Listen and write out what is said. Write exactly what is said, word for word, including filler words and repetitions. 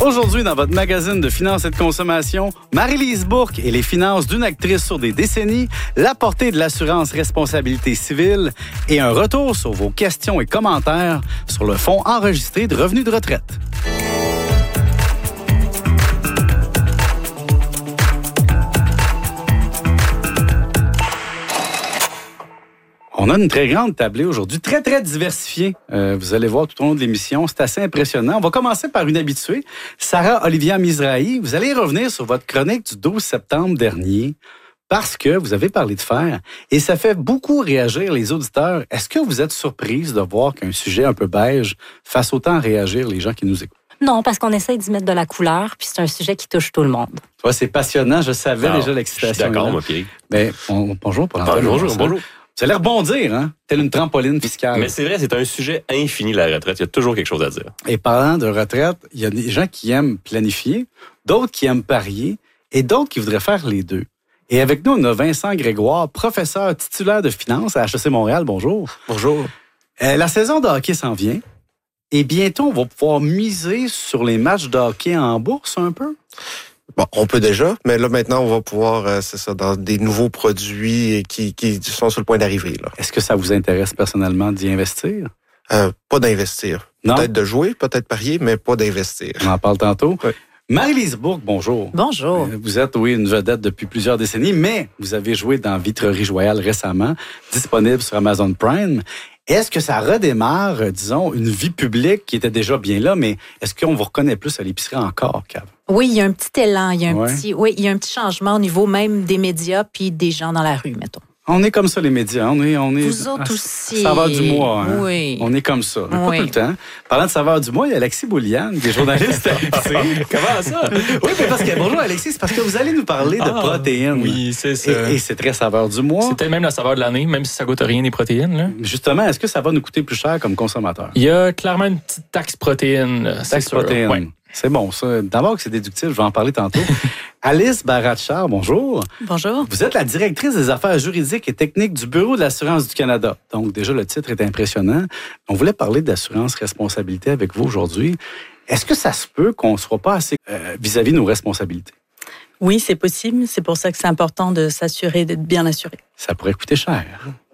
Aujourd'hui, dans votre magazine de finances et de consommation, Marie-Lise Bourque et les finances d'une actrice sur des décennies, la portée de l'assurance responsabilité civile et un retour sur vos questions et commentaires sur le fonds enregistré de revenus de retraite. On a une très grande tablée aujourd'hui, très, très diversifiée. Euh, vous allez voir tout au long de l'émission, c'est assez impressionnant. On va commencer par une habituée, Sarah Olivia Mizrahi. Vous allez revenir sur votre chronique du douze septembre dernier parce que vous avez parlé de fer et ça fait beaucoup réagir les auditeurs. Est-ce que vous êtes surprise de voir qu'un sujet un peu beige fasse autant réagir les gens qui nous écoutent? Non, parce qu'on essaye d'y mettre de la couleur, puis c'est un sujet qui touche tout le monde. Ouais, c'est passionnant, je savais Alors, déjà l'excitation. Je suis d'accord, moi, Pierre. Ben, on, bonjour pour l'entendre. Bonjour, bonjour. Vous allez rebondir, hein? Telle une trampoline fiscale. Mais c'est vrai, c'est un sujet infini, la retraite. Il y a toujours quelque chose à dire. Et parlant de retraite, il y a des gens qui aiment planifier, d'autres qui aiment parier et d'autres qui voudraient faire les deux. Et avec nous, on a Vincent Grégoire, professeur titulaire de finances à H E C Montréal. Bonjour. Bonjour. Euh, la saison de hockey s'en vient et bientôt, on va pouvoir miser sur les matchs de hockey en bourse un peu? Bon, on peut déjà, mais là, maintenant, on va pouvoir, euh, c'est ça, dans des nouveaux produits qui, qui sont sur le point d'arriver, là. Est-ce que ça vous intéresse personnellement d'y investir? Euh, pas d'investir. Non? Peut-être de jouer, peut-être parier, mais pas d'investir. On en parle tantôt. Oui. Marie-Lise Bourque, bonjour. Bonjour. Euh, Vous êtes, oui, une vedette depuis plusieurs décennies, mais vous avez joué dans Vitrerie Joyale récemment, disponible sur Amazon Prime. Est-ce que ça redémarre, euh, disons, une vie publique qui était déjà bien là, mais est-ce qu'on vous reconnaît plus à l'épicerie encore, Cav? Oui, il y a un petit élan, il y a un Ouais. petit, oui, il y a un petit changement au niveau même des médias puis des gens dans la rue, mettons. On est comme ça, les médias. On est, on est, Vous autres ah, aussi. Saveur du mois. Hein? Oui. On est comme ça. Mais pas Oui. tout le temps. Parlant de saveur du mois, il y a Alexis Boulian, qui est journaliste à l'épicerie. Comment ça? Oui, mais parce que, bonjour Alexis, c'est parce que vous allez nous parler de Ah, protéines. Oui, c'est ça. Et, et c'est très saveur du mois. C'est peut-être même la saveur de l'année, même si ça goûte rien des protéines. Là. Justement, est-ce que ça va nous coûter plus cher comme consommateur? Il y a clairement une petite taxe protéine. là, c'est Taxe sûr. protéines. Ouais. C'est bon, ça. D'abord que c'est déductible, je vais en parler tantôt. Alice Baratchard, bonjour. Bonjour. Vous êtes la directrice des affaires juridiques et techniques du Bureau de l'assurance du Canada. Donc, déjà, le titre est impressionnant. On voulait parler d'assurance responsabilité avec vous aujourd'hui. Est-ce que ça se peut qu'on ne soit pas assez euh, vis-à-vis de nos responsabilités? Oui, c'est possible. C'est pour ça que c'est important de s'assurer d'être bien assuré. Ça pourrait coûter cher.